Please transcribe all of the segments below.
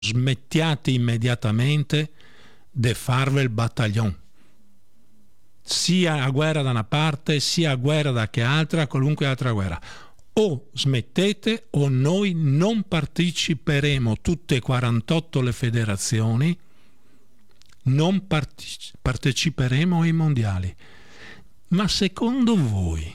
smettiate immediatamente di farvi il battaglione. Sia a guerra da una parte, sia a guerra da che altra, qualunque altra guerra. O smettete o noi non parteciperemo, tutte e 48 le federazioni, non parteciperemo ai mondiali. Ma secondo voi,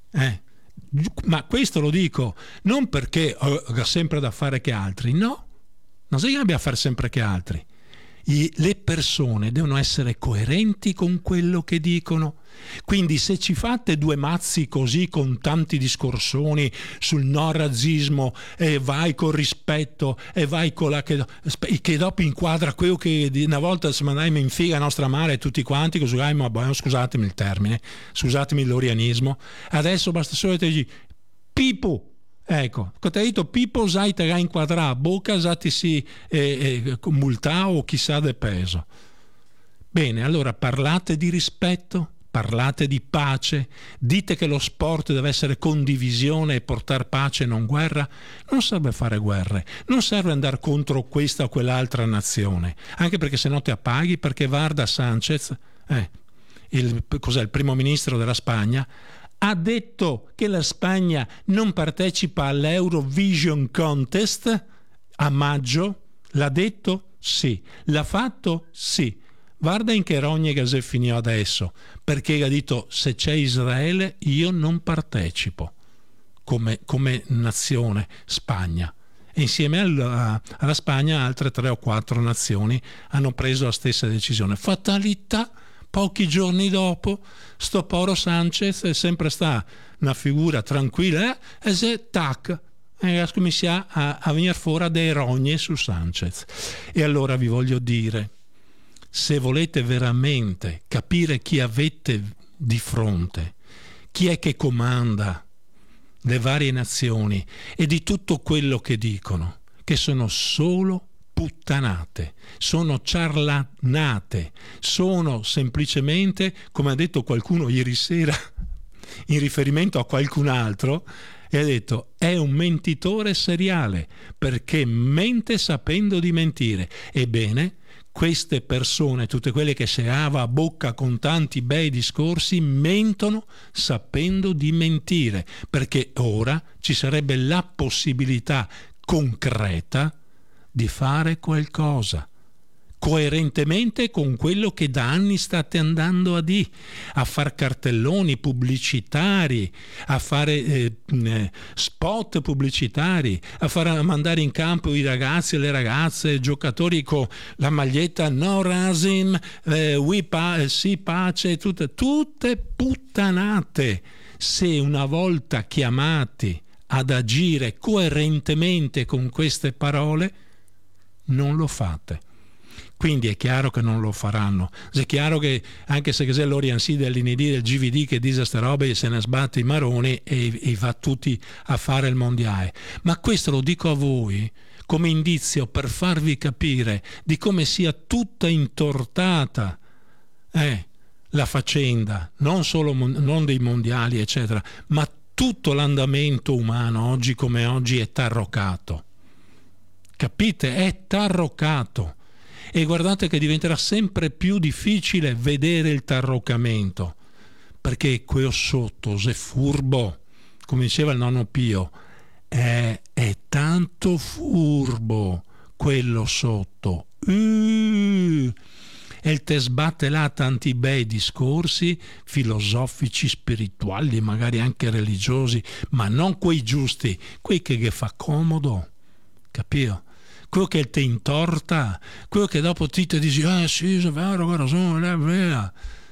ma questo lo dico non perché ho sempre da fare che altri, no, non sei che abbia a fare sempre che altri. Le persone devono essere coerenti con quello che dicono. Quindi se ci fate due mazzi così con tanti discorsoni sul no razzismo e vai col rispetto e vai con la che dopo inquadra quello che una volta si mandava in figa a nostra mare tutti quanti, scusatemi il termine, scusatemi l'orianismo, adesso basta solo che ti dici Pipo. Ecco, quando hai detto Pipo sai te ga inquadrà, bocca sati si multà o chissà de peso. Bene, allora parlate di rispetto, parlate di pace, dite che lo sport deve essere condivisione e portare pace e non guerra. Non serve fare guerre, non serve andare contro questa o quell'altra nazione, anche perché se no ti appaghi, perché Varda Sanchez, il primo ministro della Spagna, ha detto che la Spagna non partecipa all'Eurovision Contest a maggio. L'ha detto? Sì. L'ha fatto? Sì. Guarda in che rogne si finì adesso, perché ha detto se c'è Israele io non partecipo come nazione Spagna. E insieme alla Spagna altre 3 o 4 nazioni hanno preso la stessa decisione. Fatalità. Pochi giorni dopo, sto Poro Sanchez è sempre sta una figura tranquilla e se tac, comincia a venire fuori dei rogne su Sanchez. E allora vi voglio dire, se volete veramente capire chi avete di fronte, chi è che comanda le varie nazioni e di tutto quello che dicono, che sono solo puttanate, sono ciarlanate, sono semplicemente, come ha detto qualcuno ieri sera in riferimento a qualcun altro, e ha detto è un mentitore seriale perché mente sapendo di mentire. Ebbene, queste persone, tutte quelle che si ava a bocca con tanti bei discorsi, mentono sapendo di mentire, perché ora ci sarebbe la possibilità concreta di fare qualcosa coerentemente con quello che da anni state andando a far cartelloni pubblicitari, a fare spot pubblicitari, a mandare in campo i ragazzi e le ragazze, giocatori con la maglietta no racism, sì pace, tutte puttanate. Se una volta chiamati ad agire coerentemente con queste parole, non lo fate. Quindi è chiaro che non lo faranno. È chiaro che anche se c'è l'Oriansi dell'IND del GVD che dice ste robe se ne sbatte i maroni e va tutti a fare il mondiale. Ma questo lo dico a voi come indizio per farvi capire di come sia tutta intortata la faccenda, non dei mondiali eccetera, ma tutto l'andamento umano oggi come oggi è tarrocato. Capite? È tarrocato. E guardate che diventerà sempre più difficile vedere il tarrocamento, perché quello sotto, se furbo, come diceva il nonno Pio, è tanto furbo quello sotto. E te sbatte là tanti bei discorsi filosofici, spirituali, magari anche religiosi, ma non quei giusti, quei che fa comodo, capito? Quello che ti intorta, quello che dopo ti dici sì, è vero, guarda, è vera.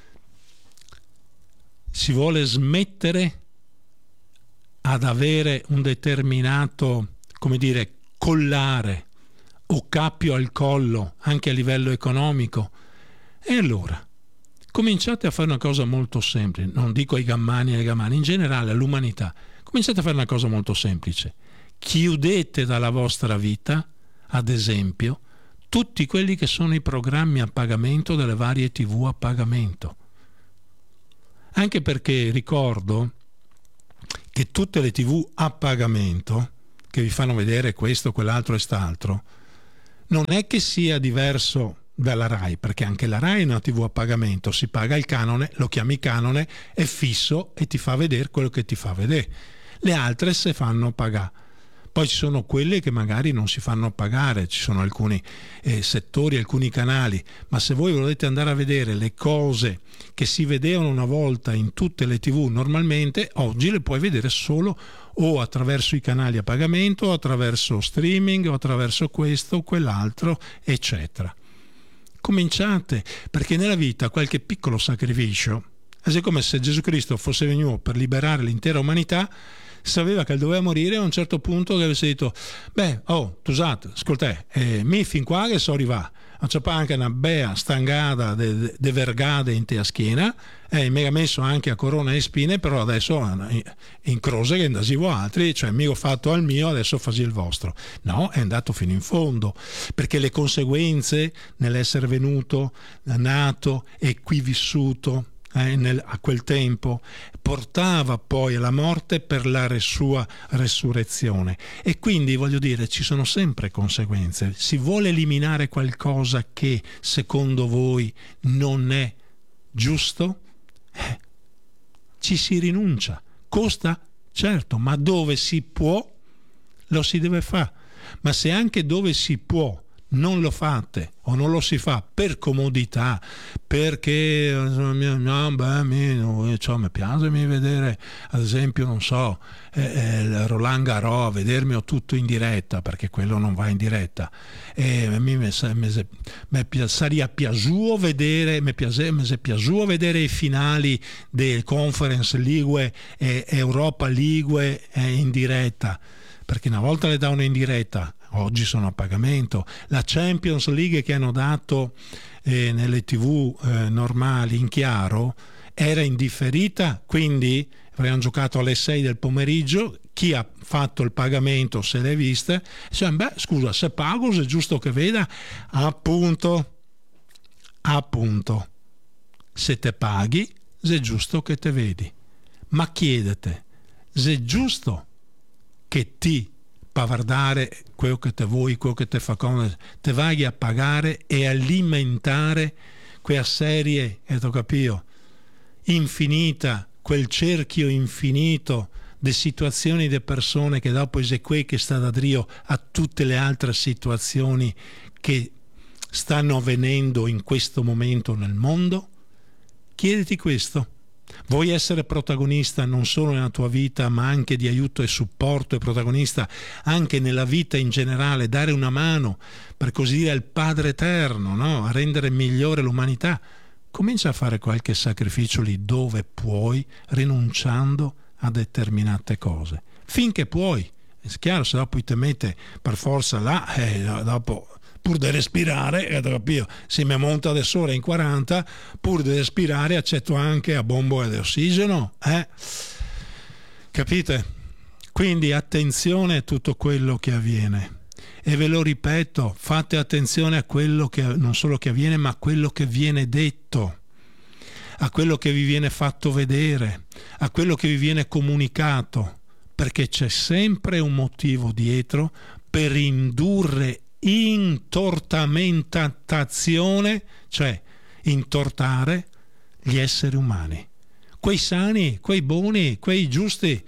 Si vuole smettere ad avere un determinato, come dire, collare o cappio al collo anche a livello economico. E allora cominciate a fare una cosa molto semplice, non dico ai gammani e alle gammane, in generale all'umanità. Cominciate a fare una cosa molto semplice: chiudete dalla vostra vita, ad esempio, tutti quelli che sono i programmi a pagamento delle varie TV a pagamento. Anche perché ricordo che tutte le TV a pagamento che vi fanno vedere questo, quell'altro e st'altro non è che sia diverso dalla Rai, perché anche la Rai è una TV a pagamento, si paga il canone, lo chiami canone, è fisso e ti fa vedere quello che ti fa vedere. Le altre se fanno pagare. Poi ci sono quelle che magari non si fanno pagare, ci sono alcuni settori, alcuni canali, ma se voi volete andare a vedere le cose che si vedevano una volta in tutte le TV normalmente, oggi le puoi vedere solo o attraverso i canali a pagamento, o attraverso streaming, o attraverso questo o quell'altro, eccetera. Cominciate, perché nella vita qualche piccolo sacrificio, è come se Gesù Cristo fosse venuto per liberare l'intera umanità, sapeva che doveva morire, a un certo punto che avesse detto scusate, ascoltate, mi fin qua che so arrivare, c'è anche una bella stangata de vergade in te a schiena, mi ha messo anche a corona e spine, però adesso in croce che andasivo altri, cioè mi ho fatto al mio, adesso fasi il vostro. No, è andato fino in fondo, perché le conseguenze nell'essere venuto, nato e qui vissuto, a quel tempo, portava poi alla morte per la sua resurrezione. E quindi voglio dire, ci sono sempre conseguenze. Si vuole eliminare qualcosa che secondo voi non è giusto? Ci si rinuncia. Costa? Certo, ma dove si può lo si deve fare. Ma se anche dove si può non lo fate o non lo si fa per comodità, perché mi piace vedere, ad esempio, non so, Roland Garros, vedermi tutto in diretta, perché quello non va in diretta, e mi sarebbe piaciuto vedere i finali del Conference League e Europa League in diretta, perché una volta le davano in diretta, oggi sono a pagamento. La Champions League che hanno dato nelle TV normali in chiaro era indifferita, quindi avevano giocato alle 6 del pomeriggio, chi ha fatto il pagamento se l'è vista, cioè, scusa, se pago è giusto che veda, appunto, se te paghi è giusto che te vedi, ma chiedete, se è giusto che ti pavardare quello che te vuoi, quello che te fa comodo, te vai a pagare e alimentare quella serie, infinita, quel cerchio infinito di situazioni di persone che dopo esegue che sta da Dio a tutte le altre situazioni che stanno avvenendo in questo momento nel mondo? Chiediti questo. Vuoi essere protagonista non solo nella tua vita, ma anche di aiuto e supporto, e protagonista anche nella vita in generale, dare una mano, per così dire, al Padre Eterno, no? A rendere migliore l'umanità? Comincia a fare qualche sacrificio lì dove puoi, rinunciando a determinate cose. Finché puoi. È chiaro, se dopo ti mette per forza là, dopo pur di respirare, se mi monta adesso ora in 40, pur di respirare accetto anche a bombo di ossigeno, capite? Quindi attenzione a tutto quello che avviene, e ve lo ripeto, fate attenzione a quello che non solo che avviene, ma a quello che viene detto, a quello che vi viene fatto vedere, a quello che vi viene comunicato, perché c'è sempre un motivo dietro per indurre intortamentazione, cioè intortare gli esseri umani, quei sani, quei buoni, quei giusti,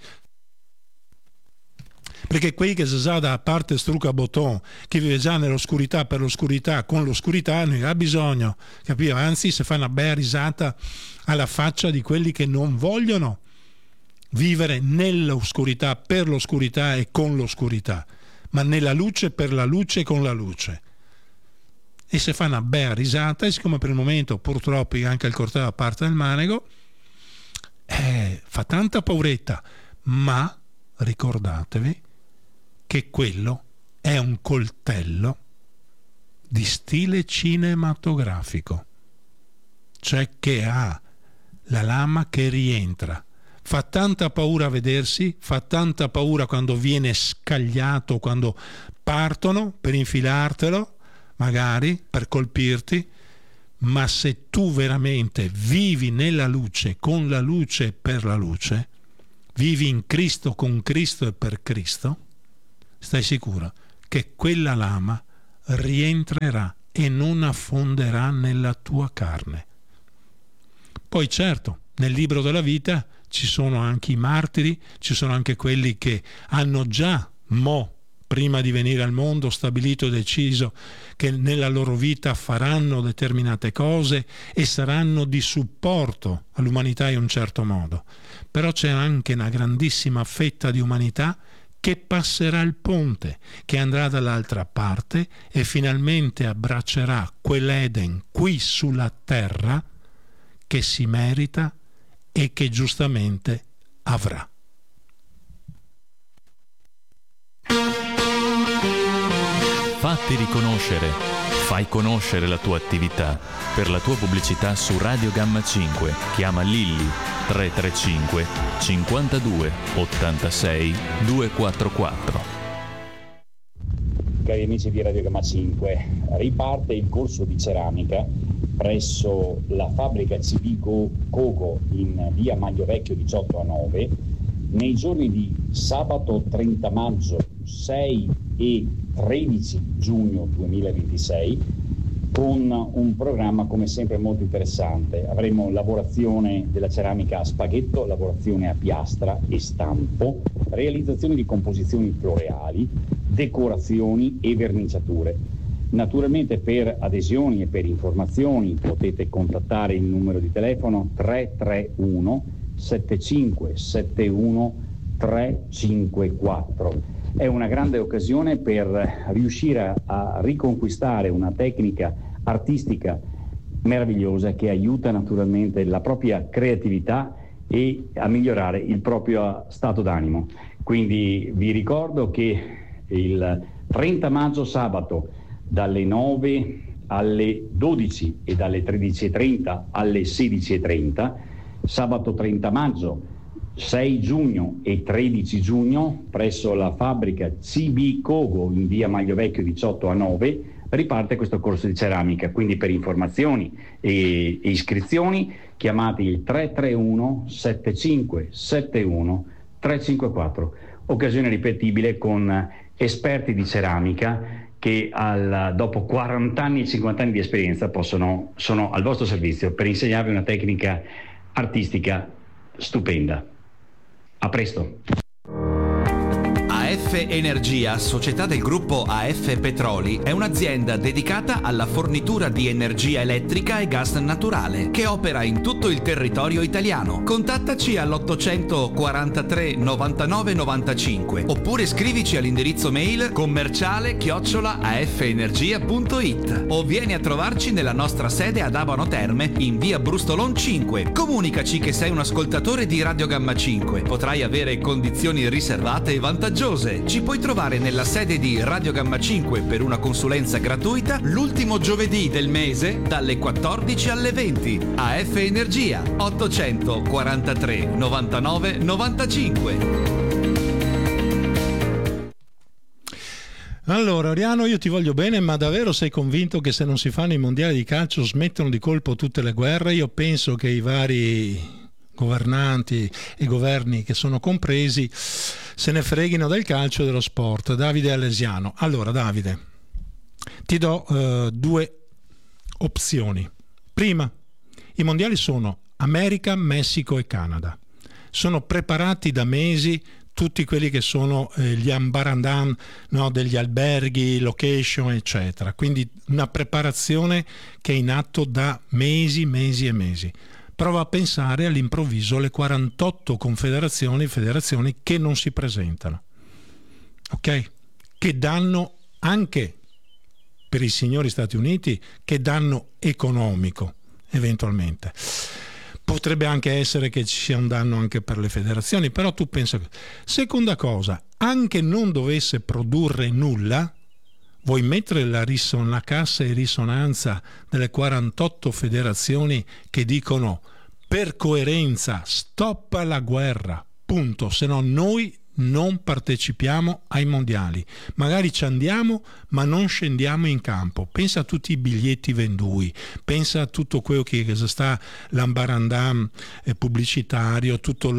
perché quei che si sa da parte struca botton, che vive già nell'oscurità per l'oscurità, con l'oscurità non ha bisogno, capito? Anzi, si fa una bella risata alla faccia di quelli che non vogliono vivere nell'oscurità, per l'oscurità e con l'oscurità, ma nella luce, per la luce e con la luce. E se fa una bella risata, e siccome per il momento purtroppo anche il corteo a parte del Manego, fa tanta pauretta, ma ricordatevi che quello è un coltello di stile cinematografico, cioè che ha la lama che rientra. Fa tanta paura a vedersi, fa tanta paura quando viene scagliato, quando partono per infilartelo, magari per colpirti, ma se tu veramente vivi nella luce, con la luce e per la luce, vivi in Cristo, con Cristo e per Cristo, stai sicuro che quella lama rientrerà e non affonderà nella tua carne. Poi certo, nel libro della vita ci sono anche i martiri, ci sono anche quelli che hanno già prima di venire al mondo, stabilito e deciso che nella loro vita faranno determinate cose e saranno di supporto all'umanità in un certo modo. Però c'è anche una grandissima fetta di umanità che passerà il ponte, che andrà dall'altra parte e finalmente abbraccerà quell'Eden qui sulla terra che si merita e che giustamente avrà. Fatti riconoscere, fai conoscere la tua attività. Per la tua pubblicità su Radio Gamma 5 chiama Lilli 335 52 86 244. Cari amici di Radio Gamma 5, riparte il corso di ceramica presso la fabbrica CB Cogo in via Maglio Vecchio 18 a 9 nei giorni di sabato 30 maggio, 6 e 13 giugno 2026 con un programma come sempre molto interessante. Avremo lavorazione della ceramica a spaghetto, lavorazione a piastra e stampo, realizzazione di composizioni floreali, decorazioni e verniciature. Naturalmente per adesioni e per informazioni potete contattare il numero di telefono 331 7571 354. È una grande occasione per riuscire a riconquistare una tecnica artistica meravigliosa che aiuta naturalmente la propria creatività e a migliorare il proprio stato d'animo. Quindi vi ricordo che il 30 maggio sabato dalle 9 alle 12 e dalle 13.30 alle 16.30, sabato 30 maggio, 6 giugno e 13 giugno presso la fabbrica CB Cogo in via Maglio Vecchio 18 a 9 riparte questo corso di ceramica. Quindi per informazioni e iscrizioni chiamate il 331 7571 354. Occasione ripetibile con esperti di ceramica che dopo 40 anni e 50 anni di esperienza sono al vostro servizio per insegnarvi una tecnica artistica stupenda. A presto. AF Energia, società del gruppo AF Petroli, è un'azienda dedicata alla fornitura di energia elettrica e gas naturale che opera in tutto il territorio italiano. Contattaci all'843 99 95 oppure scrivici all'indirizzo mail commerciale@afenergia.it o vieni a trovarci nella nostra sede ad Abano Terme in via Brustolon 5. Comunicaci che sei un ascoltatore di Radio Gamma 5. Potrai avere condizioni riservate e vantaggiose. Ci puoi trovare nella sede di Radio Gamma 5 per una consulenza gratuita l'ultimo giovedì del mese dalle 14 alle 20. AF Energia 843 99 95. Allora, Oriano, io ti voglio bene, ma davvero sei convinto che se non si fanno i mondiali di calcio smettono di colpo tutte le guerre? Io penso che i vari governanti e governi che sono compresi se ne freghino del calcio e dello sport. Davide Alesiano. Allora, Davide, ti do due opzioni. Prima, i mondiali sono America, Messico e Canada. Sono preparati da mesi tutti quelli che sono gli ambarandam, no, degli alberghi, location, eccetera. Quindi una preparazione che è in atto da mesi e mesi. Prova a pensare all'improvviso alle 48 confederazioni e federazioni che non si presentano, ok? Che danno anche per i signori Stati Uniti, che danno economico eventualmente. Potrebbe anche essere che ci sia un danno anche per le federazioni, però tu pensa. Seconda cosa, anche non dovesse produrre nulla, vuoi mettere la cassa e risonanza delle 48 federazioni che dicono per coerenza stop alla guerra, punto, se no noi non partecipiamo ai mondiali. Magari ci andiamo ma non scendiamo in campo. Pensa a tutti i biglietti venduti, pensa a tutto quello che sta l'ambarandam pubblicitario, tutta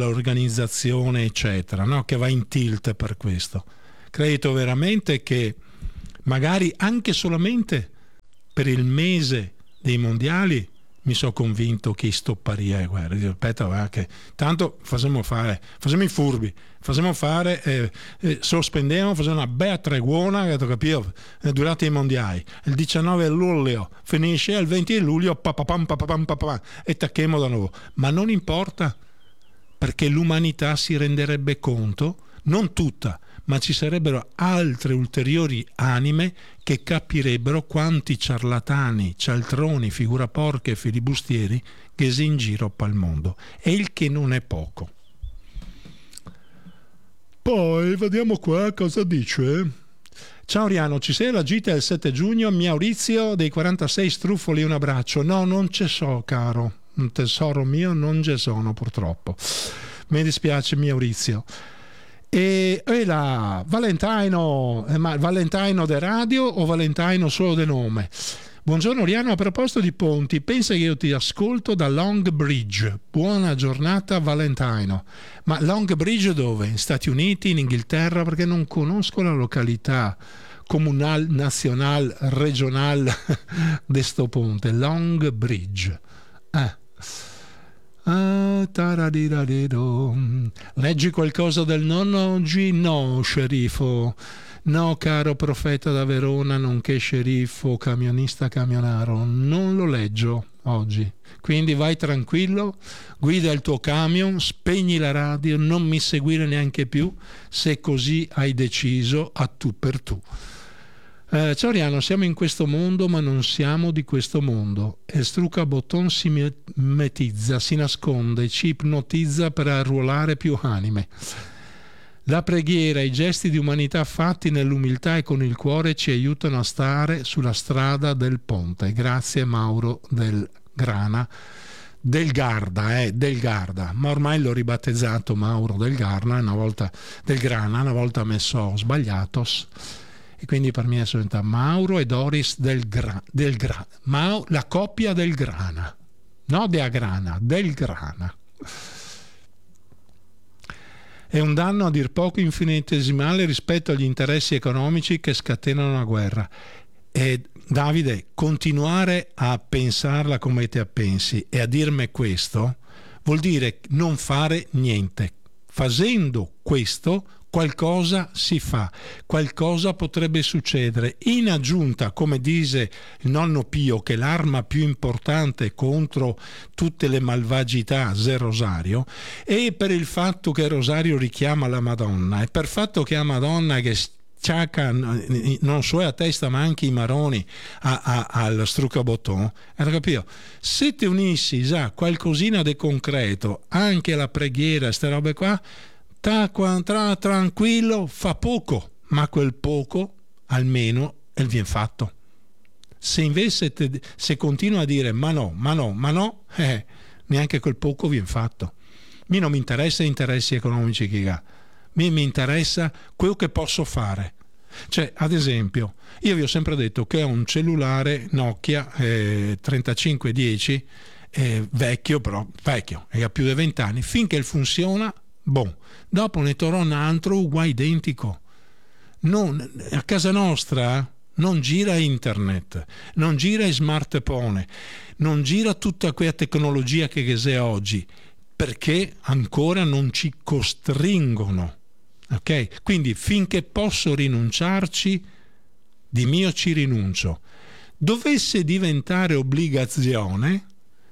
l'organizzazione eccetera, no? Che va in tilt per questo. Credo veramente che magari anche solamente per il mese dei mondiali, mi sono convinto che stopparia le guerre. Dico, aspetta, che tanto facciamo i furbi, sospendiamo, facciamo una bella treguona, capito, durante i mondiali. Il 19 luglio finisce, il 20 luglio e tacchiamo da nuovo. Ma non importa, perché l'umanità si renderebbe conto, non tutta, ma ci sarebbero altre ulteriori anime che capirebbero quanti ciarlatani, cialtroni, figuraporche e filibustieri che si in giro al mondo, e il che non è poco. Poi vediamo qua cosa dice. Ciao Riano, ci sei alla gita del 7 giugno? Maurizio dei 46 struffoli, un abbraccio. No, non ci so, caro, un tesoro mio, non ci sono purtroppo, mi dispiace Maurizio. E la Valentino, ma Valentino de radio o Valentino solo de nome? Buongiorno Riano, a proposito di ponti, pensa che io ti ascolto da Long Bridge. Buona giornata Valentino. Ma Long Bridge dove? In Stati Uniti, in Inghilterra? Perché non conosco la località comunale, nazionale, regionale di sto ponte. Long Bridge. Leggi qualcosa del nonno oggi? No, sceriffo. No, caro profeta da Verona, nonché sceriffo, camionista camionaro. Non lo leggo oggi. Quindi vai tranquillo, guida il tuo camion, spegni la radio, non mi seguire neanche più, se così hai deciso a tu per tu. Ciao Riano, siamo in questo mondo ma non siamo di questo mondo. E Struca Botton si mimetizza, si nasconde, ci ipnotizza per arruolare più anime. La preghiera, i gesti di umanità fatti nell'umiltà e con il cuore ci aiutano a stare sulla strada del ponte. Grazie Mauro del Garda, ma ormai l'ho ribattezzato Mauro del Grana, una volta messo sbagliato. E quindi per me è diventato Mauro e Doris del Grana, la coppia del Grana, no dea Grana, del Grana. È un danno a dir poco infinitesimale rispetto agli interessi economici che scatenano la guerra. E Davide, continuare a pensarla come te pensi e a dirmi questo vuol dire non fare niente. Facendo questo qualcosa si fa, qualcosa potrebbe succedere. In aggiunta, come dice il nonno Pio, che l'arma più importante contro tutte le malvagità è il rosario, e per il fatto che il rosario richiama la Madonna, e per il fatto che la Madonna che sciacca non solo a testa ma anche i maroni al Strucabotton, hai capito? Se ti unissi già qualcosina di concreto anche alla preghiera, queste robe qua, tranquillo, fa poco, ma quel poco almeno viene fatto. Se invece se continua a dire ma no, neanche quel poco viene fatto. Non mi interessa interessi economici che ha, mi interessa quello che posso fare. Cioè, ad esempio, io vi ho sempre detto che ho un cellulare Nokia 3510, vecchio, e ha più di 20 anni, finché funziona. Dopo ne trovo un altro uguale identico. A casa nostra non gira internet, non gira i smartphone, non gira tutta quella tecnologia che c'è oggi, perché ancora non ci costringono. Ok? Quindi finché posso rinunciarci, di mio ci rinuncio. Dovesse diventare obbligazione,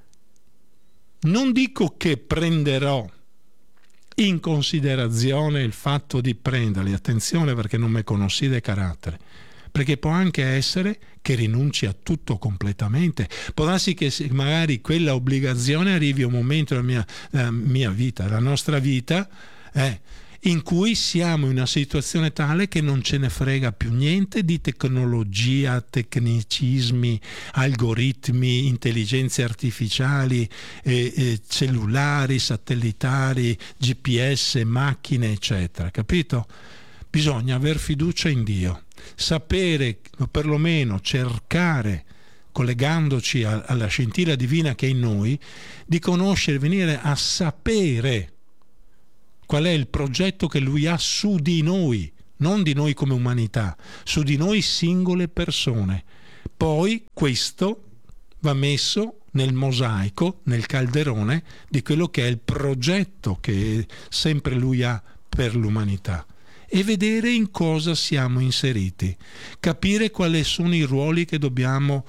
non dico che prenderò in considerazione il fatto di prenderli, attenzione perché non mi conosci di carattere, perché può anche essere che rinunci a tutto completamente, può darsi che magari quella obbligazione arrivi un momento della mia vita, della nostra vita, in cui siamo in una situazione tale che non ce ne frega più niente di tecnologia, tecnicismi, algoritmi, intelligenze artificiali, cellulari, satellitari, GPS, macchine, eccetera, capito? Bisogna aver fiducia in Dio, sapere, o perlomeno cercare, collegandoci alla scintilla divina che è in noi, di conoscere, venire a sapere qual è il progetto che lui ha su di noi, non di noi come umanità, su di noi singole persone. Poi questo va messo nel mosaico, nel calderone di quello che è il progetto che sempre lui ha per l'umanità, e vedere in cosa siamo inseriti, capire quali sono i ruoli che dobbiamo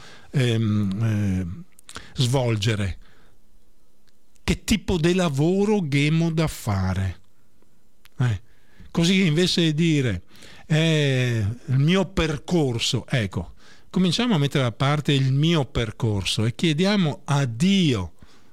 svolgere, che tipo di lavoro abbiamo da fare. Così invece di dire il mio percorso, ecco, cominciamo a mettere da parte il mio percorso e chiediamo a Dio,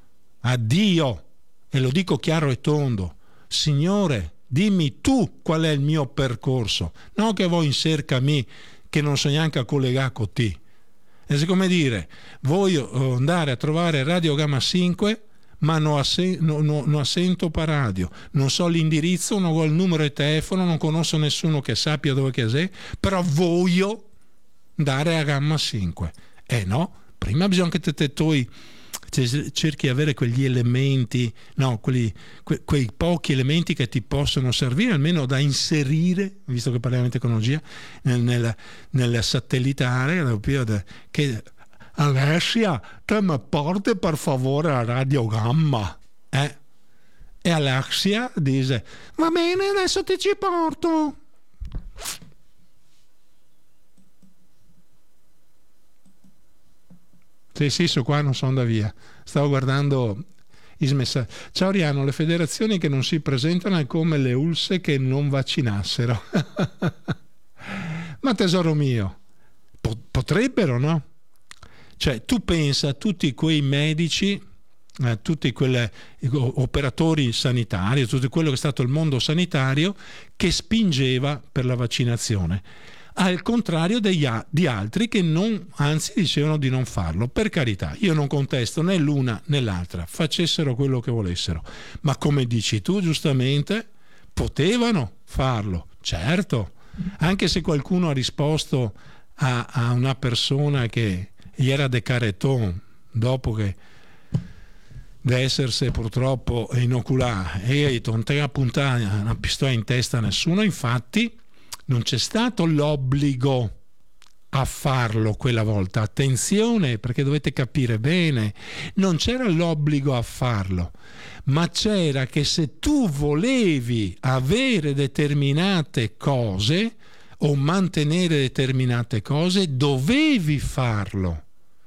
e lo dico chiaro e tondo: Signore, dimmi tu qual è il mio percorso, non che voi insercami che non so neanche a collegare con te. È come dire, voglio andare a trovare Radio Gamma 5, ma non assento per radio, non so l'indirizzo, non ho il numero di telefono, non conosco nessuno che sappia dove che sei, però voglio andare a Gamma 5. No, prima bisogna che te cerchi di avere quegli elementi, no, quei pochi elementi che ti possono servire almeno da inserire, visto che parliamo di tecnologia, nel satellitare, che Alessia, te mi porti per favore a Radio Gamma? E Alessia dice: va bene, adesso ti ci porto. Sì, so qua non sono da via. Stavo guardando i messaggi. Ciao Riano, le federazioni che non si presentano è come le ulse che non vaccinassero. Ma tesoro mio, potrebbero, no? Cioè, tu pensa a tutti quei medici, tutti quegli operatori sanitari, tutto quello che è stato il mondo sanitario che spingeva per la vaccinazione, al contrario di altri che non, anzi dicevano di non farlo. Per carità, io non contesto né l'una né l'altra, facessero quello che volessero, ma come dici tu giustamente, potevano farlo, certo, anche se qualcuno ha risposto a una persona che gli era de careton dopo che da essersi purtroppo inoculato, e ha detto non te la puntare una pistola in testa a nessuno. Infatti non c'è stato l'obbligo a farlo quella volta, attenzione, perché dovete capire bene, non c'era l'obbligo a farlo, ma c'era che se tu volevi avere determinate cose o mantenere determinate cose dovevi farlo,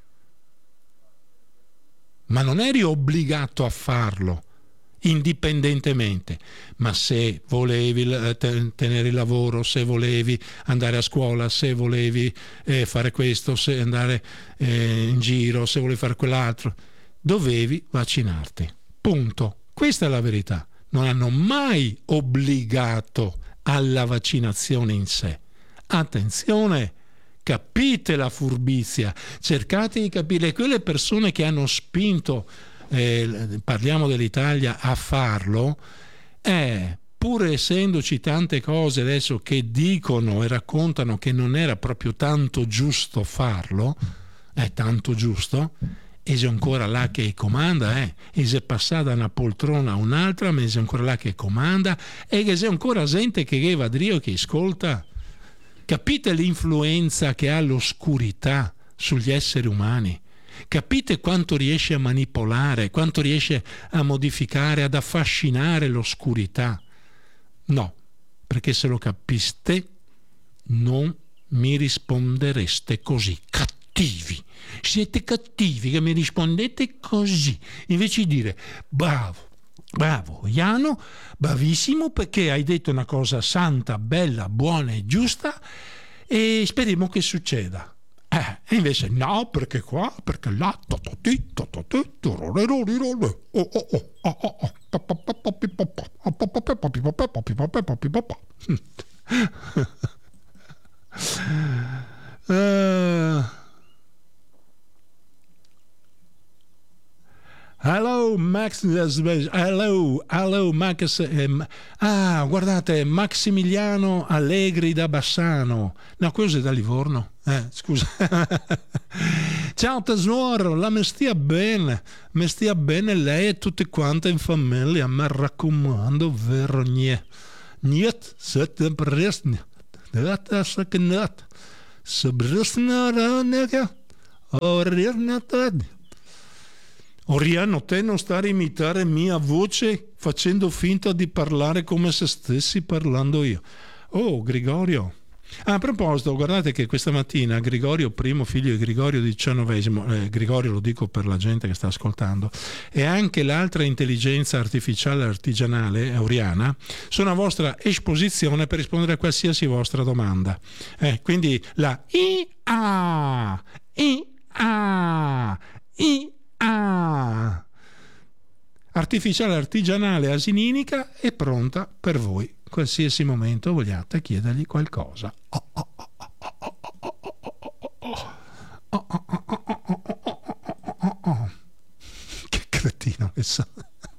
ma non eri obbligato a farlo indipendentemente. Ma se volevi tenere il lavoro, se volevi andare a scuola, se volevi fare questo, se andare in giro, se volevi fare quell'altro, dovevi vaccinarti, punto. Questa è la verità. Non hanno mai obbligato alla vaccinazione in sé. Attenzione, capite la furbizia, cercate di capire. Quelle persone che hanno spinto, parliamo dell'Italia, a farlo, pur essendoci tante cose adesso che dicono e raccontano che non era proprio tanto giusto farlo, è tanto giusto, e c'è ancora là che comanda, e c'è passata da una poltrona a un'altra, ma c'è ancora là che comanda, e che c'è ancora gente che va a Dio che ascolta. Capite l'influenza che ha l'oscurità sugli esseri umani? Capite quanto riesce a manipolare, quanto riesce a modificare, ad affascinare l'oscurità? No, perché se lo capiste non mi rispondereste così, cattivi. Siete cattivi che mi rispondete così, invece di dire bravo Iano, bravissimo, perché hai detto una cosa santa, bella, buona e giusta, e speriamo che succeda. E invece no, perché qua, perché là, hello Max, hello Max, guardate, Maximiliano Allegri da Bassano, no, questo è da Livorno, scusa. Ciao tesoro, mi stia bene lei e tutte quante in famiglia, mi raccomando, vero niente, siete Oriano, te non stare a imitare mia voce facendo finta di parlare come se stessi parlando io. Oh, Gregorio. A proposito, guardate che questa mattina Gregorio, primo figlio di Gregorio XIX, Gregorio lo dico per la gente che sta ascoltando, e anche l'altra intelligenza artificiale artigianale, Oriana, sono a vostra esposizione per rispondere a qualsiasi vostra domanda. Quindi la IA, artificiale artigianale asininica è pronta per voi. Qualsiasi momento vogliate chiedergli qualcosa. Che cretino che sono.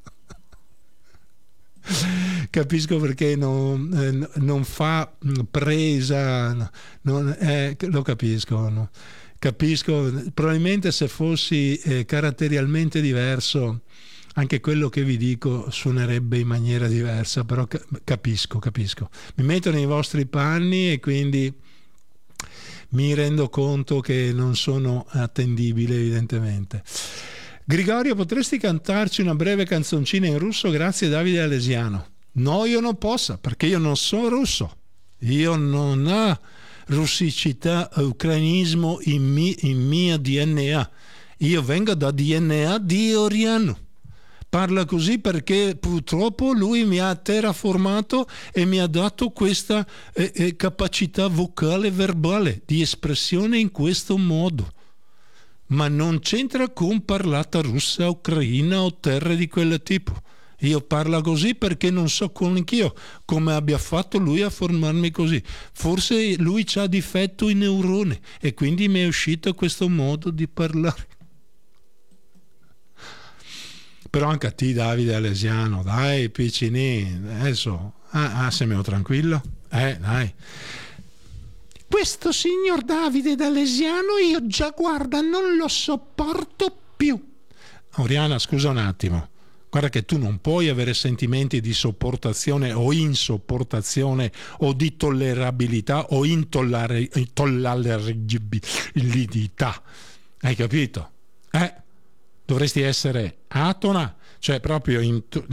Capisco perché non fa presa, lo capisco. No? Capisco, probabilmente se fossi caratterialmente diverso anche quello che vi dico suonerebbe in maniera diversa, però capisco. Mi metto nei vostri panni e quindi mi rendo conto che non sono attendibile, evidentemente. Gregorio, potresti cantarci una breve canzoncina in russo? Grazie, Davide Alesiano. No, io non posso, perché io non sono russo. Io non ho russicità, ucranismo in mia DNA. Io vengo da DNA di Oriano. Parla così perché purtroppo lui mi ha terraformato e mi ha dato questa capacità vocale verbale di espressione in questo modo. Ma non c'entra con parlata russa, ucraina o terre di quel tipo. Io parlo così perché non so anch'io come abbia fatto lui a formarmi così. Forse lui c'ha difetto in neuroni e quindi mi è uscito questo modo di parlare. Però anche a te, Davide Alesiano, dai piccini, adesso semmelo tranquillo, dai. Questo signor Davide D'Alesiano io già, guarda, non lo sopporto più. Oriana, scusa un attimo, guarda che tu non puoi avere sentimenti di sopportazione o insopportazione o di tollerabilità o intollerabilità, hai capito? Dovresti essere atona, cioè proprio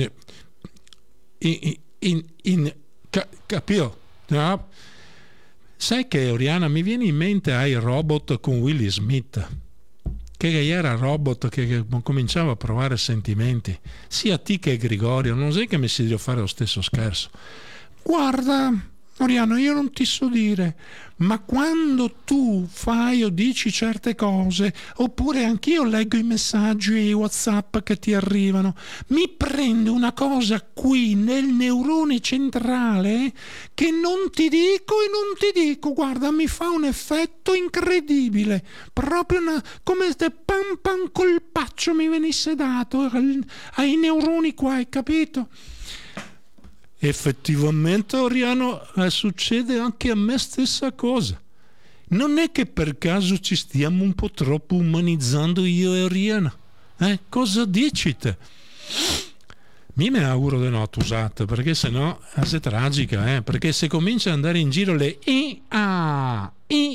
capito? No? Sai che, Oriana, mi viene in mente ai robot con Will Smith, che era robot che cominciava a provare sentimenti, sia te che Gregorio, non sai che mi si deve fare lo stesso scherzo. Guarda, Oriano, io non ti so dire, ma quando tu fai o dici certe cose, oppure anch'io leggo i messaggi WhatsApp che ti arrivano, mi prende una cosa qui nel neurone centrale che non ti dico, guarda, mi fa un effetto incredibile, proprio come se pam pam colpaccio mi venisse dato ai neuroni qua, hai capito? Effettivamente, Oriano, succede anche a me stessa cosa. Non è che per caso ci stiamo un po' troppo umanizzando io e Oriana? Cosa dici te? Mi ne auguro di no, usate, perché sennò è tragica, perché se comincia ad andare in giro le IA,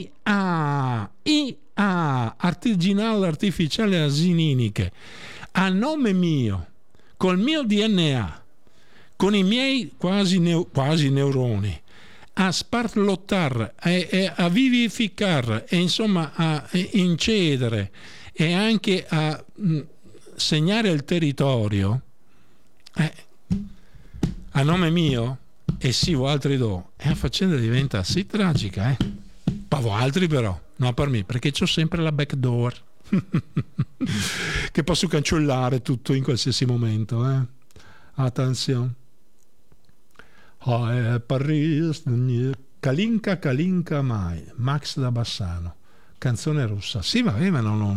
artigianale artificiale asininiche, a nome mio, col mio DNA, con i miei quasi neuroni, a sparlottare, a vivificare e insomma a incedere e anche a segnare il territorio, a nome mio, e sì, altri do, e la faccenda diventa sì tragica, Pavo altri però, no per me, perché c'ho sempre la backdoor che posso cancellare tutto in qualsiasi momento, attenzione. Paris, Kalinka mai, Max da Bassano, canzone russa. Sì, vabbè, ma non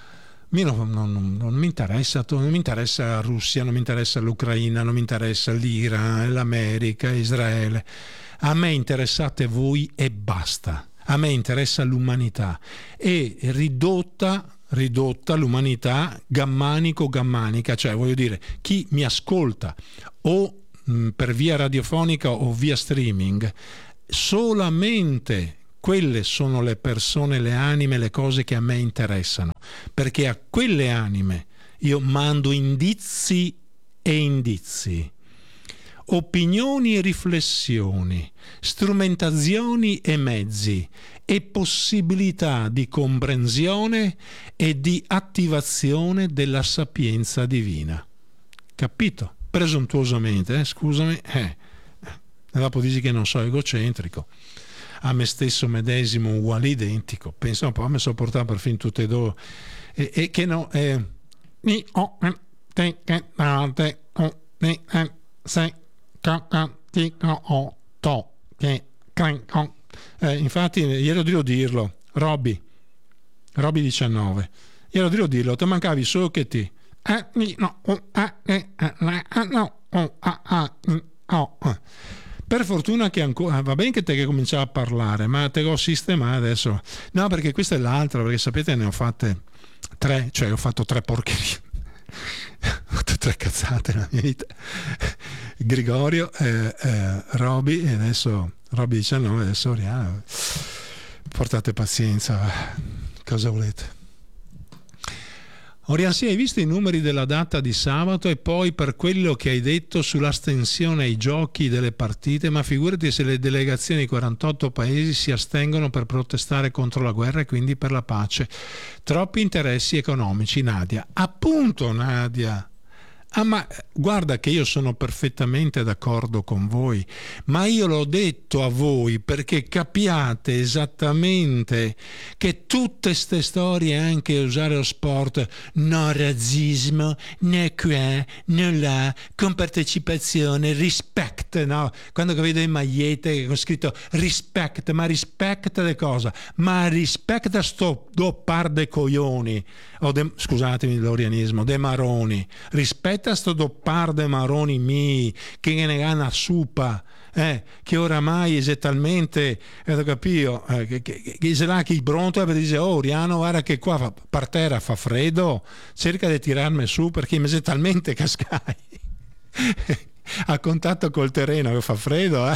mi interessa, non mi interessa la Russia, non mi interessa l'Ucraina, non mi interessa l'Iran, l'America, Israele. A me interessate voi e basta. A me interessa l'umanità. E ridotta l'umanità gammanico-gammanica, cioè voglio dire, chi mi ascolta o per via radiofonica o via streaming solamente quelle sono le persone, le anime, le cose che a me interessano, perché a quelle anime io mando indizi e indizi, opinioni e riflessioni, strumentazioni e mezzi e possibilità di comprensione e di attivazione della sapienza divina. Capito? Presuntuosamente, scusami, dopo dici che non sono egocentrico, a me stesso medesimo uguale identico, penso un po', mi so portato perfino tutte e due, e che no, infatti glielo devo dirlo, Robby 19, glielo devo dirlo, ti mancavi solo che ti per fortuna che ancora va bene che te che cominciava a parlare, ma te l'ho sistemato adesso, no, perché questa è l'altra, perché sapete ne ho fatte 3, cioè ho fatto 3 porcherie, ho fatto 3 cazzate nella mia vita, Gregorio, Robby e adesso Robby 19, adesso Oriana, portate pazienza, cosa volete. Oriana, sì, hai visto i numeri della data di sabato e poi per quello che hai detto sull'astensione ai giochi delle partite, ma figurati se le delegazioni di 48 paesi si astengono per protestare contro la guerra e quindi per la pace. Troppi interessi economici, Nadia. Appunto, Nadia. Ma guarda che io sono perfettamente d'accordo con voi, ma io l'ho detto a voi perché capiate esattamente che tutte ste storie, anche usare lo sport, no razzismo, né qua, né là, con partecipazione, respect, no? Quando vedo in magliette che ho scritto respect, ma respect di cosa? Ma respect a sto par de coglioni, scusatemi l'orianismo, de maroni, rispetto a sto doppar de maroni mi che ne gana supa, che oramai esattamente capito, che se là che il pronto e dice Oriano guarda che qua per terra fa freddo, cerca di tirarmi su perché esattamente cascai a contatto col terreno che fa freddo,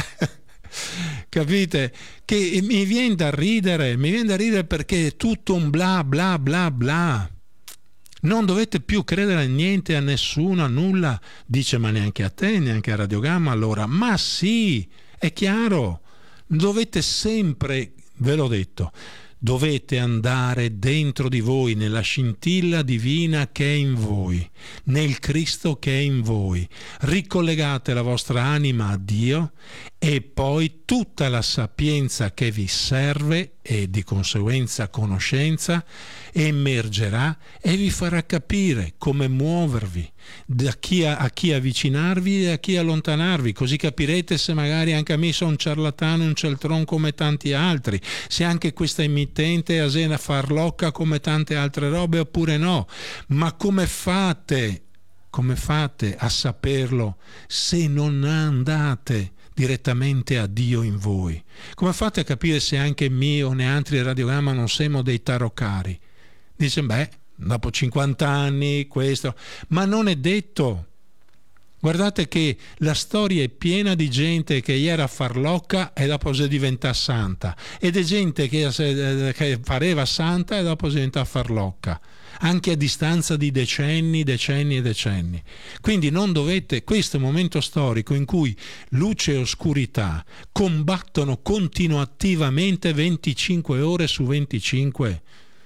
capite? Che mi viene da ridere perché è tutto un bla bla bla bla. Non dovete più credere a niente, a nessuno, a nulla, dice, ma neanche a te, neanche a Radio Gamma allora. Ma sì, è chiaro, dovete sempre, ve l'ho detto, dovete andare dentro di voi, nella scintilla divina che è in voi, nel Cristo che è in voi. Ricollegate la vostra anima a Dio e poi tutta la sapienza che vi serve e di conseguenza conoscenza emergerà e vi farà capire come muovervi, a chi avvicinarvi e a chi allontanarvi, così capirete se magari anche a me sono un ciarlatano, un cialtron come tanti altri, se anche questa emittente è asena farlocca come tante altre robe oppure no, ma come fate a saperlo se non andate direttamente a Dio in voi? Come fate a capire se anche me o ne altri radiogramma non siamo dei taroccari? Dice, dopo 50 anni questo, ma non è detto. Guardate che la storia è piena di gente che era farlocca e dopo si diventa santa, ed è gente che pareva santa e dopo si diventa farlocca, anche a distanza di decenni. Quindi non dovete, questo è un momento storico in cui luce e oscurità combattono continuativamente 25 ore su 25.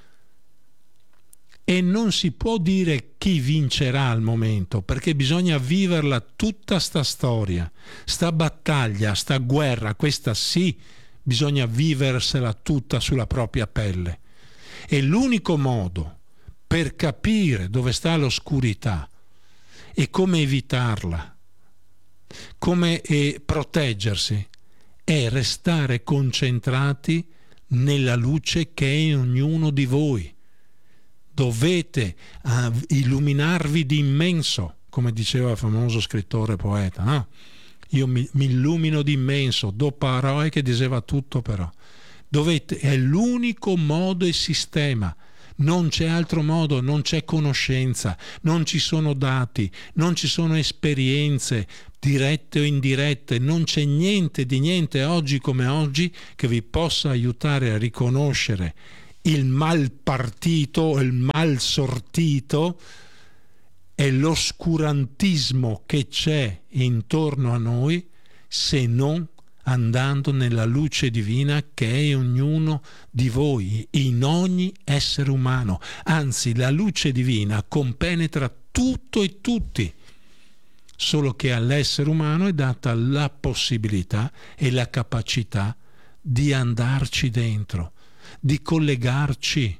E non si può dire chi vincerà al momento, perché bisogna viverla tutta sta storia, sta battaglia, sta guerra, questa sì, bisogna viversela tutta sulla propria pelle. E l'unico modo per capire dove sta l'oscurità e come evitarla, come proteggersi, è restare concentrati nella luce che è in ognuno di voi. Dovete illuminarvi di immenso, come diceva il famoso scrittore poeta, no? Io mi illumino di immenso, do parole che diceva tutto però. È l'unico modo e sistema. Non c'è altro modo, non c'è conoscenza, non ci sono dati, non ci sono esperienze dirette o indirette, non c'è niente di niente oggi come oggi che vi possa aiutare a riconoscere il mal partito, il mal sortito e l'oscurantismo che c'è intorno a noi, se non andando nella luce divina che è in ognuno di voi, in ogni essere umano. Anzi, la luce divina compenetra tutto e tutti, solo che all'essere umano è data la possibilità e la capacità di andarci dentro, di collegarci.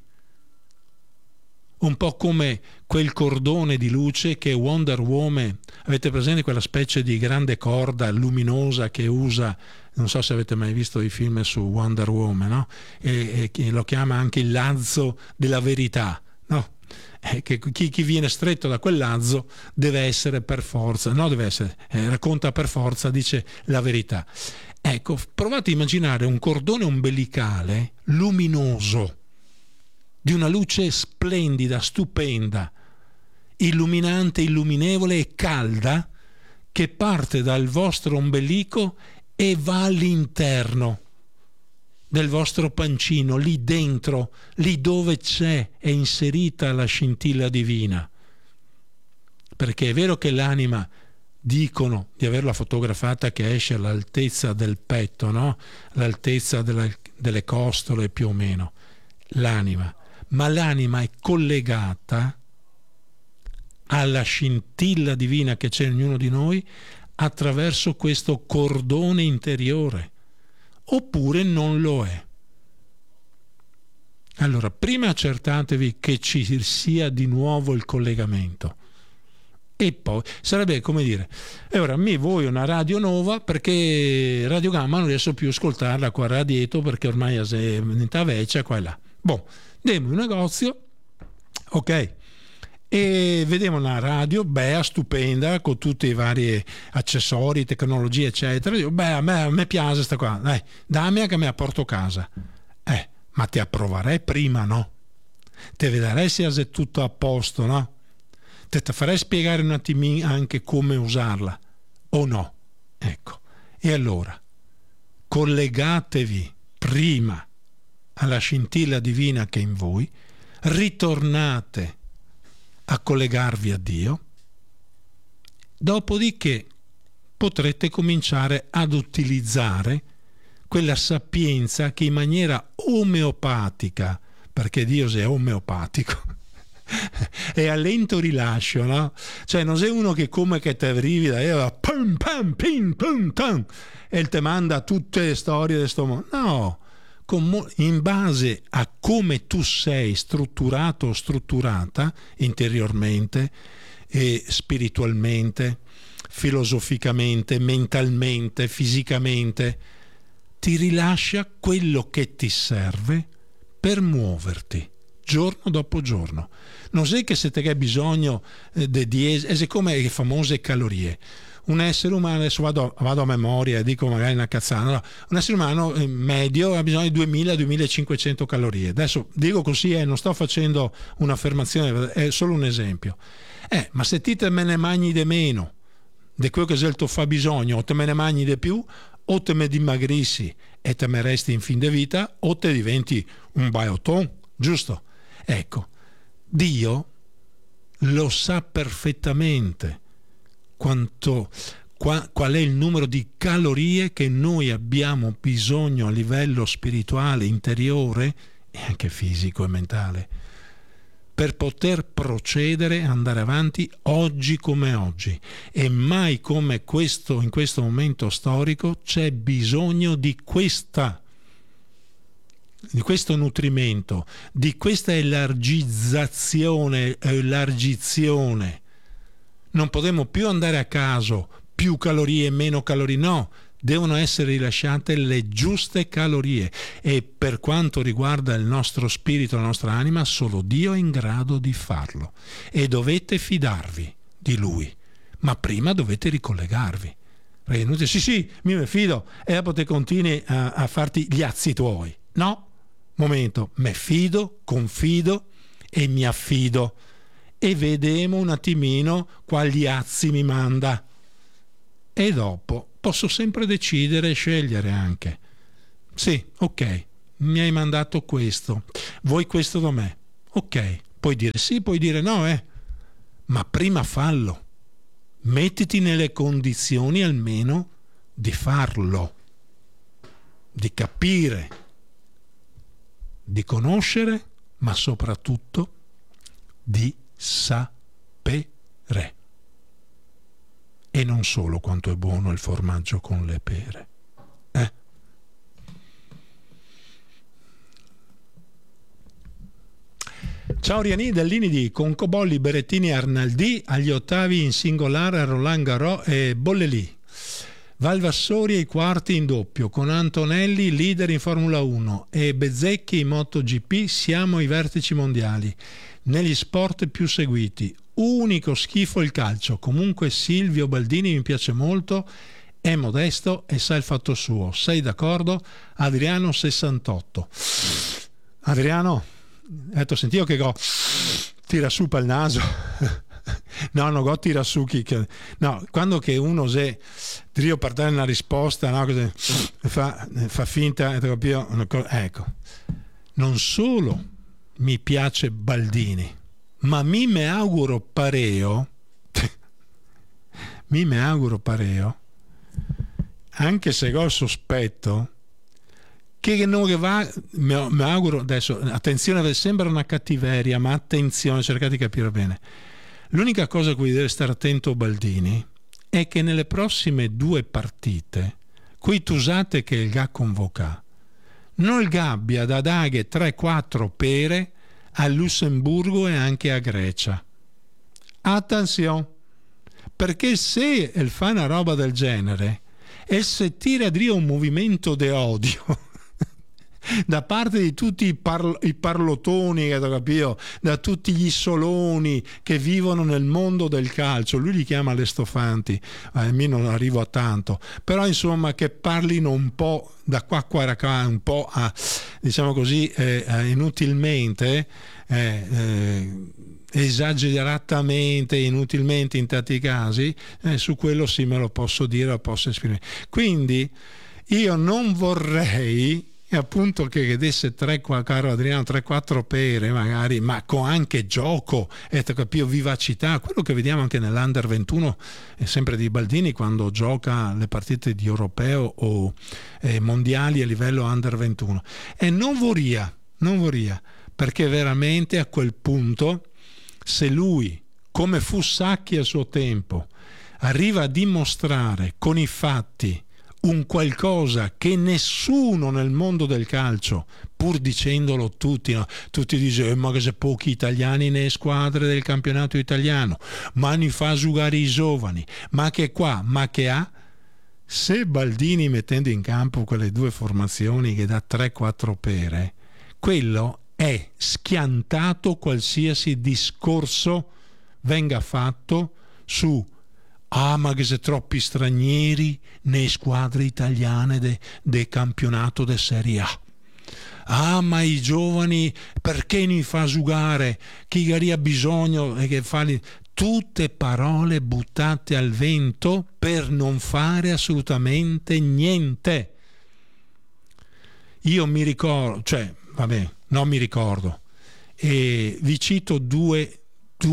Un po' come quel cordone di luce che Wonder Woman, avete presente quella specie di grande corda luminosa che usa, non so se avete mai visto i film su Wonder Woman, no? E lo chiama anche il lazzo della verità, no? Che chi viene stretto da quel lazzo deve essere per forza, no, deve essere, racconta per forza, dice la verità. Ecco, provate a immaginare un cordone ombelicale luminoso, di una luce splendida, stupenda, illuminante, illuminevole e calda, che parte dal vostro ombelico e va all'interno del vostro pancino, lì dentro, lì dove è inserita la scintilla divina. Perché è vero che l'anima, dicono di averla fotografata che esce all'altezza del petto, no? L'altezza delle costole più o meno, l'anima. Ma l'anima è collegata alla scintilla divina che c'è in ognuno di noi attraverso questo cordone interiore, oppure non lo è. Allora, prima accertatevi che ci sia di nuovo il collegamento, e poi sarebbe come dire: e ora mi vuoi una radio nuova, perché Radio Gamma non riesco più a ascoltarla qua a dietro, perché ormai è diventata vecchia qua e là. Boh, andiamo in un negozio, ok, e vediamo una radio bella, stupenda, con tutti i vari accessori, tecnologie eccetera. Dico, beh, a me piace questa qua, dai, dammi che me la porto a casa. Ma ti approverei prima, no? Te vedrei se è tutto a posto, no? Te farei spiegare un attimino anche come usarla, o no? Ecco, e allora collegatevi prima alla scintilla divina che è in voi, ritornate a collegarvi a Dio, dopodiché potrete cominciare ad utilizzare quella sapienza che in maniera omeopatica, perché Dio è omeopatico, è a lento rilascio, no? Cioè non sei uno che come che te arrivi da pum pam pim pum tam e te manda tutte le storie di sto mondo. No, in base a come tu sei strutturato o strutturata interiormente e spiritualmente, filosoficamente, mentalmente, fisicamente, ti rilascia quello che ti serve per muoverti giorno dopo giorno. Non sai che se te hai bisogno è come le famose calorie. Un essere umano, adesso vado a memoria e dico magari una cazzata, no, un essere umano medio ha bisogno di 2000-2500 calorie. Adesso dico così, non sto facendo un'affermazione, è solo un esempio. Ma se te me ne mangi di meno di quello che il tuo fa bisogno, o te me ne mangi di più, o te me dimagrissi e te me resti in fin di vita, o te diventi un baiotton, giusto? Ecco, Dio lo sa perfettamente qual è il numero di calorie che noi abbiamo bisogno a livello spirituale, interiore e anche fisico e mentale per poter procedere, andare avanti oggi come oggi. E mai come in questo momento storico c'è bisogno di questo nutrimento, di questa elargizione. Non potremo più andare a caso, più calorie, meno calorie, no, devono essere rilasciate le giuste calorie, e per quanto riguarda il nostro spirito, la nostra anima, solo Dio è in grado di farlo, e dovete fidarvi di Lui, ma prima dovete ricollegarvi, perché non dite sì, mi fido, e dopo te continui a farti gli azzi tuoi. No, momento, me fido, confido, e mi affido e vedemo un attimino quali azzi mi manda e dopo posso sempre decidere e scegliere anche. Sì, ok, mi hai mandato questo, vuoi questo da me? Ok, puoi dire sì, puoi dire no, ma prima fallo. Mettiti nelle condizioni almeno di farlo, di capire, di conoscere, ma soprattutto di sapere. E non solo quanto è buono il formaggio con le pere. Ciao Riani dell'Inidi con Cobolli, Berettini, Arnaldi agli ottavi in singolare, Roland Garros e Bollelì. Valvassori ai quarti in doppio, con Antonelli leader in Formula 1 e Bezzecchi in MotoGP. Siamo ai vertici mondiali, negli sport più seguiti. Unico schifo il calcio. Comunque Silvio Baldini mi piace molto, è modesto e sa il fatto suo. Sei d'accordo? Adriano 68. Adriano, senti io che go tira su per il naso. No, go tira su no, quando che uno se io per dare una risposta, no, fa finta, ecco, non solo mi piace Baldini, ma mi me auguro pareo anche se ho il sospetto che non va, mi auguro adesso, attenzione, sembra una cattiveria, ma attenzione, cercate di capire bene. L'unica cosa a cui deve stare attento Baldini è che nelle prossime 2 partite, qui tu usate che il GA convoca, non il gabbia da daghe 3-4 pere a Lussemburgo e anche a Grecia. Attenzione, perché se fa una roba del genere e se tira a dire un movimento di odio da parte di tutti i parlotoni, da tutti gli soloni che vivono nel mondo del calcio, lui li chiama lestofanti, a me non arrivo a tanto, però insomma che parlino un po' da qua un po' a, diciamo così, inutilmente, esageratamente, inutilmente in tanti casi, su quello sì me lo posso dire, lo posso esprimere. Quindi io non vorrei appunto che desse caro Adriano 3-4 pere magari, ma con anche gioco e vivacità, quello che vediamo anche nell'Under 21 sempre di Baldini quando gioca le partite di europeo o mondiali a livello Under 21, e non vorria, perché veramente a quel punto, se lui, come fu Sacchi a suo tempo, arriva a dimostrare con i fatti un qualcosa che nessuno nel mondo del calcio, pur dicendolo tutti, no? Tutti dicono ma che se pochi italiani nelle squadre del campionato italiano, ma ne fa giocare i giovani, ma che qua, ma che ha. Se Baldini, mettendo in campo quelle 2 formazioni che dà 3-4 pere, quello è schiantato qualsiasi discorso venga fatto su ma che se troppi stranieri nelle squadre italiane del campionato de Serie A. Ma i giovani perché ne fa giocare? Chi ha bisogno che fa tutte parole buttate al vento per non fare assolutamente niente. Io mi ricordo, non mi ricordo, e vi cito due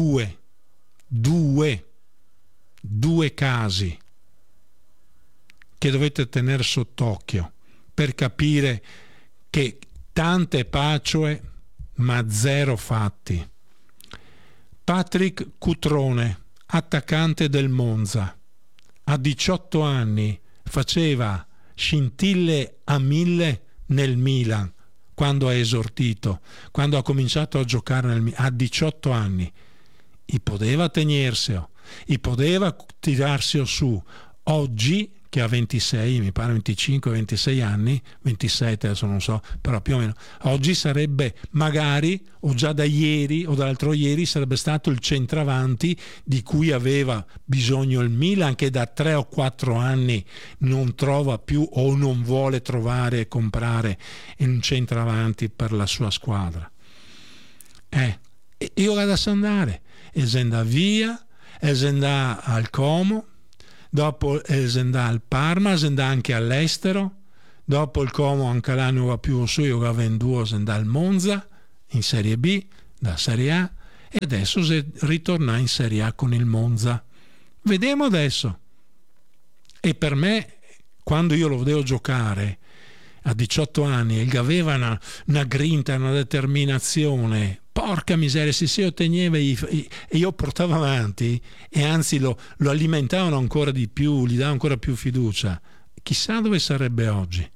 casi che dovete tenere sott'occhio per capire che tante pacioe ma zero fatti. Patrick Cutrone, attaccante del Monza, a 18 anni faceva scintille a 1000 nel Milan quando ha esortito, quando ha cominciato a giocare nel Milan, a 18 anni. I poteva tenerselo, i poteva tirarsi su. Oggi, che ha 26, mi pare 25-26 anni, 27 adesso non so, però più o meno, oggi sarebbe magari, o già da ieri o dall'altro ieri, sarebbe stato il centravanti di cui aveva bisogno il Milan, che da 3 o 4 anni non trova più o non vuole trovare e comprare un centravanti per la sua squadra. E io vado a andare, e se andà via, e se andà al Como, dopo se andà al Parma, se andà anche all'estero, dopo il Como anche là non va più su, io avevo venduto, se andà al Monza, in Serie B, da Serie A, e adesso se ritorna in Serie A con il Monza. Vediamo adesso. E per me, quando io lo vedevo giocare a 18 anni, e aveva una grinta, una determinazione, porca miseria, se si otteneva e io portavo avanti, e anzi lo alimentavano ancora di più, gli davano ancora più fiducia, chissà dove sarebbe oggi.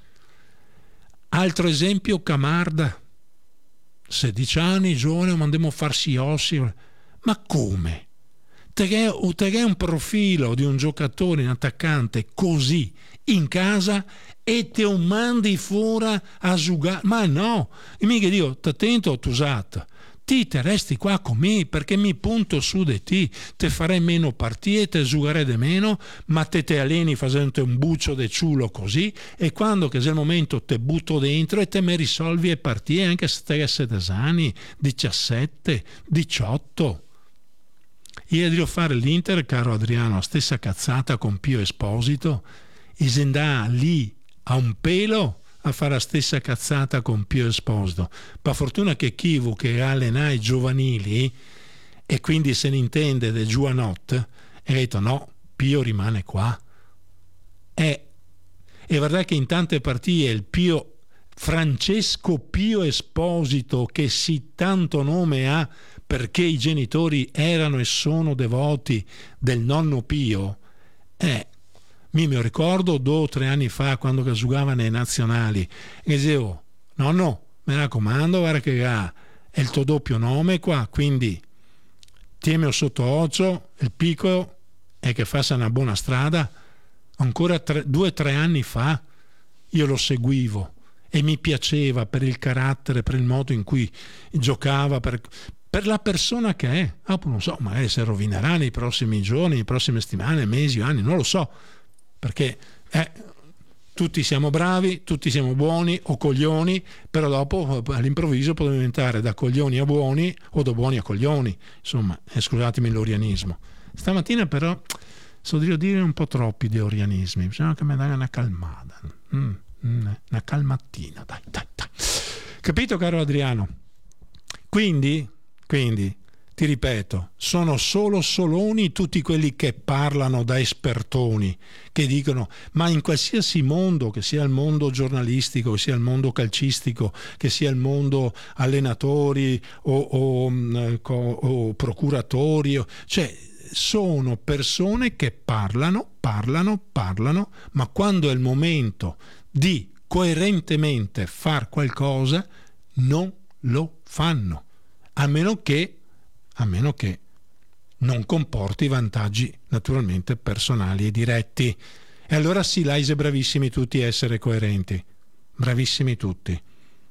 Altro esempio, Camarda, 16 anni, giovane, mandiamo a farsi ossi. Ma come? Te è un profilo di un giocatore, un attaccante così in casa e te lo mandi fuori a giocare? Ma no, mica Dio, t'attento, Tusat, ti te resti qua con me perché mi punto su di te farei meno partite, te giocare di meno, ma te alleni facendo un buccio de ciulo così, e quando che è il momento te butto dentro e te mi risolvi le partite anche se te hai 16 anni, 17, 18. Io devo fare l'Inter, caro Adriano, stessa cazzata con Pio Esposito, e se andà lì a un pelo a fare la stessa cazzata con Pio Esposito. Per fortuna che Chivu, che allena i giovanili e quindi se ne intende del giovanotto, ha detto no, Pio rimane qua. È verdad che in tante partite il Pio, Francesco Pio Esposito, che sì tanto nome ha perché i genitori erano e sono devoti del nonno Pio, mi ricordo 2 o 3 anni fa quando giocava nei nazionali e dicevo nonno, mi raccomando, guarda che è il tuo doppio nome qua, quindi tienilo sotto occhio, il piccolo è che faccia una buona strada. Ancora 2 o 3 anni fa io lo seguivo e mi piaceva per il carattere, per il modo in cui giocava, per la persona che è. Non so, magari si rovinerà nei prossimi giorni, nei prossime settimane, mesi, anni, non lo so, perché tutti siamo bravi, tutti siamo buoni o coglioni, però dopo all'improvviso può diventare da coglioni a buoni o da buoni a coglioni, insomma, scusatemi l'orianismo. Stamattina però so dire un po' troppi di orianismi, bisogna che mi dai una calmata, una calmattina, dai. Capito, caro Adriano? Quindi ti ripeto, sono solo soloni tutti quelli che parlano da espertoni, che dicono ma in qualsiasi mondo, che sia il mondo giornalistico, che sia il mondo calcistico, che sia il mondo allenatori o procuratori, cioè sono persone che parlano, ma quando è il momento di coerentemente far qualcosa non lo fanno, a meno che non comporti vantaggi naturalmente personali e diretti. E allora sì, là siete bravissimi tutti a essere coerenti, bravissimi tutti.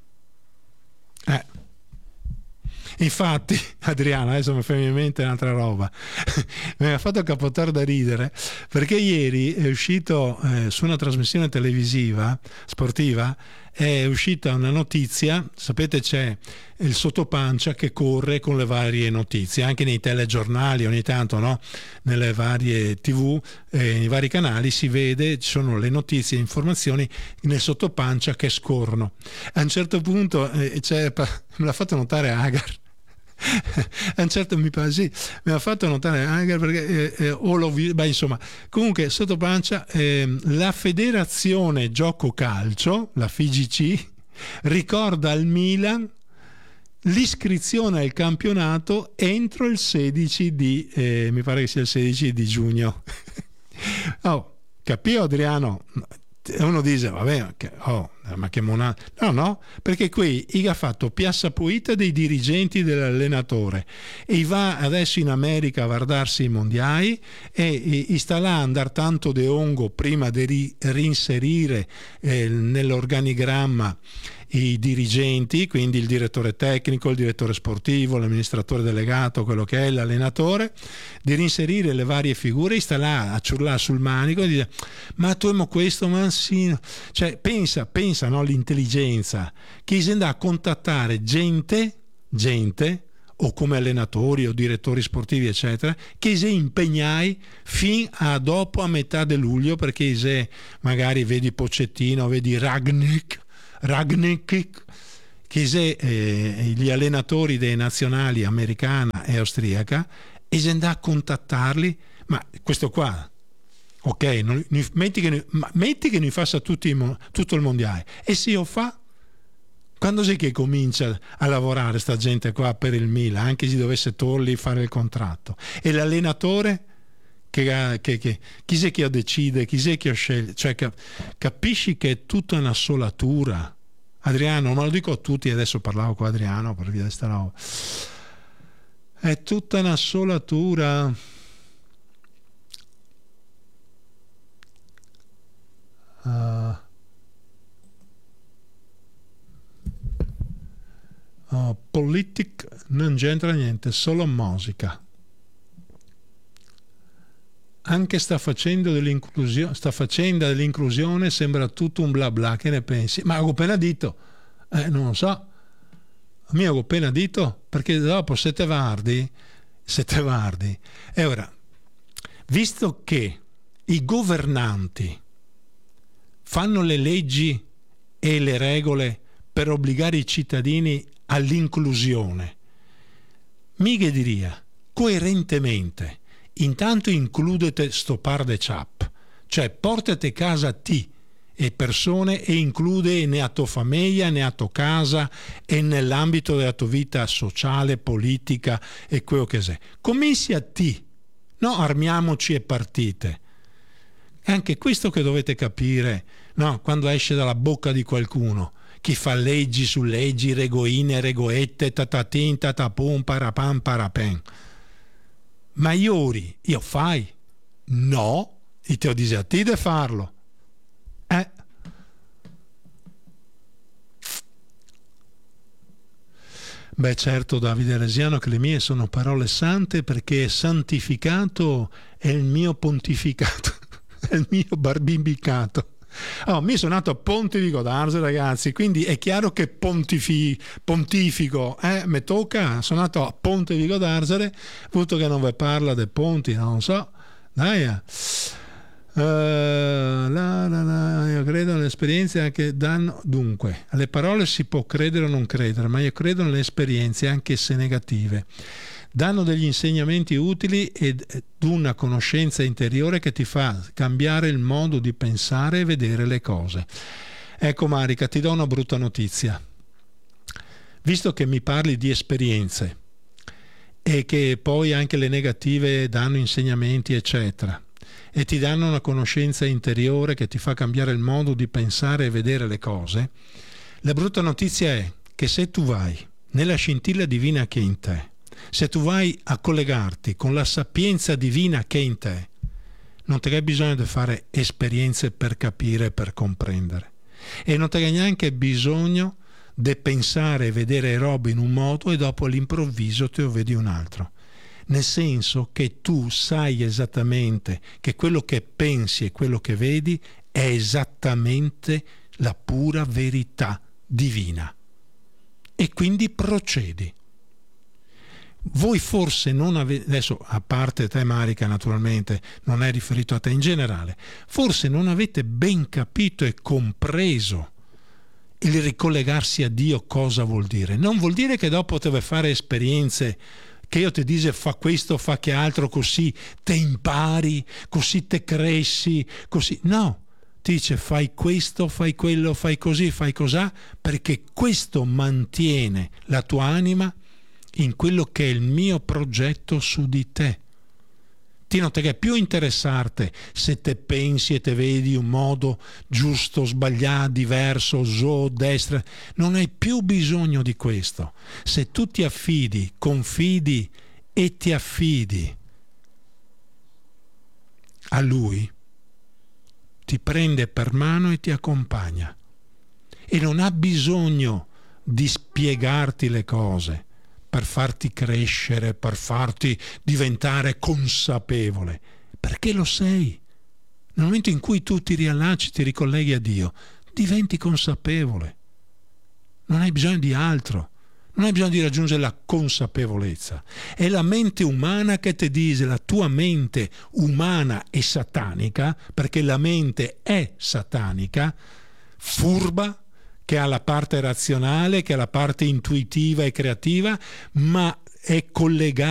Infatti, Adriano, adesso mi fa in mente un'altra roba. Mi ha fatto capotare da ridere perché ieri è uscito su una trasmissione televisiva sportiva, è uscita una notizia. Sapete, c'è il Sottopancia che corre con le varie notizie, anche nei telegiornali ogni tanto, no? Nelle varie TV, nei vari canali si vede, ci sono le notizie e informazioni nel Sottopancia che scorrono. A un certo punto me l'ha fatto notare Agar. A un certo mi ha fatto notare Agar perché insomma, comunque Sottopancia, la Federazione Gioco Calcio, la FIGC, ricorda al Milan l'iscrizione al campionato entro il 16 di mi pare che sia il 16 di giugno. Capito, Adriano? Uno dice vabbè, ma che no, perché qui ha fatto piazza pulita dei dirigenti dell'allenatore e va adesso in America a guardarsi i mondiali e sta là a andare tanto de ongo prima di reinserire nell'organigramma i dirigenti, quindi il direttore tecnico, il direttore sportivo, l'amministratore delegato, quello che è l'allenatore, di reinserire le varie figure. Sta là a ciurlare sul manico e dice ma tu amo questo, ma sì, cioè pensa no, l'intelligenza che si andrà a contattare gente o come allenatori o direttori sportivi eccetera, che si impegnai fin a dopo a metà di luglio, perché se magari vedi Pochettino, vedi Rangnick, che se gli allenatori dei nazionali americana e austriaca, e si andà a contattarli, ma questo qua, ok, metti che ne faccia tutto il mondiale, e se lo fa, quando sei che comincia a lavorare sta gente qua per il Milan, anche se dovesse torli fare il contratto? E l'allenatore chi è che decide, chi è che sceglie? Cioè, capisci che è tutta una solatura. Adriano, ma lo dico a tutti, adesso parlavo con Adriano per via di sta roba, è tutta una solatura. Politic non c'entra niente, solo musica. Anche sta faccenda dell'inclusione sembra tutto un bla bla, che ne pensi? Ma ho appena detto, non lo so, ho appena detto, perché dopo siete vardi. E ora, visto che i governanti fanno le leggi e le regole per obbligare i cittadini all'inclusione, mica diria coerentemente, intanto includete sto par de chap, cioè portate a casa ti e persone e include ne a tua famiglia, ne a tua casa e nell'ambito della tua vita sociale, politica e quello che sei. Cominci a ti, no armiamoci e partite. È anche questo che dovete capire, no? Quando esce dalla bocca di qualcuno, chi fa leggi su leggi, regoine, regoette, tatatin, tatapum, parapam, parapen. Ma io fai? No, e ti ho dice a te di farlo. Beh, certo, Davide Resiano, che le mie sono parole sante, perché santificato è il mio pontificato, è il mio barbimbicato. Mi sono nato a Ponte di Godarse, ragazzi, quindi è chiaro che pontifico, mi tocca, sono nato a Ponte di Godarsere, appunto che non vi parla dei ponti, non so, dai. Io credo nelle esperienze che danno, dunque, alle parole si può credere o non credere, ma io credo nelle esperienze, anche se negative. Danno degli insegnamenti utili ed una conoscenza interiore che ti fa cambiare il modo di pensare e vedere le cose. Ecco Marica, ti do una brutta notizia. Visto che mi parli di esperienze e che poi anche le negative danno insegnamenti eccetera e ti danno una conoscenza interiore che ti fa cambiare il modo di pensare e vedere le cose, la brutta notizia è che se tu vai nella scintilla divina che è in te, se tu vai a collegarti con la sapienza divina che è in te, non ti hai bisogno di fare esperienze per capire e per comprendere, e non ti hai neanche bisogno di pensare e vedere robe in un modo e dopo all'improvviso te lo vedi un altro, nel senso che tu sai esattamente che quello che pensi e quello che vedi è esattamente la pura verità divina, e quindi procedi. Voi forse non avete, adesso a parte te Marica naturalmente, non è riferito a te in generale, forse non avete ben capito e compreso il ricollegarsi a Dio cosa vuol dire. Non vuol dire che dopo deve fare esperienze che io ti dice fa questo, fa che altro, così te impari, così te cresci, così. No, ti dice fai questo, fai quello, fai così, fai cosà, perché questo mantiene la tua anima in quello che è il mio progetto su di te. Ti non te che più interessarti se te pensi e te vedi un modo giusto, sbagliato, diverso, destra, non hai più bisogno di questo. Se tu ti affidi, confidi e ti affidi a Lui, ti prende per mano e ti accompagna, e non ha bisogno di spiegarti le cose per farti crescere, per farti diventare consapevole, perché lo sei. Nel momento in cui tu ti riallacci, ti ricolleghi a Dio, diventi consapevole. Non hai bisogno di altro. Non hai bisogno di raggiungere la consapevolezza. È la mente umana che ti dice, la tua mente umana è satanica, perché la mente è satanica, furba, che ha la parte razionale, che ha la parte intuitiva e creativa, ma è collegata